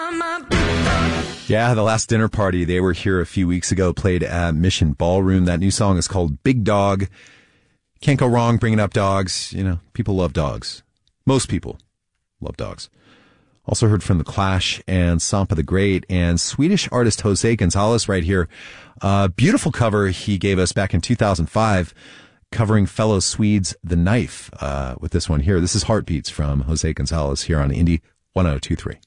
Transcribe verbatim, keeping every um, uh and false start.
Yeah, The Last Dinner Party. They were here a few weeks ago, played at Mission Ballroom. That new song is called Big Dog. Can't go wrong bringing up dogs. You know, people love dogs. Most people love dogs. Also heard from The Clash and Sampa the Great and Swedish artist Jose Gonzalez right here. Uh, beautiful cover he gave us back in two thousand five, covering fellow Swedes The Knife, uh, with this one here. This is Heartbeats from Jose Gonzalez here on Indie one oh two three.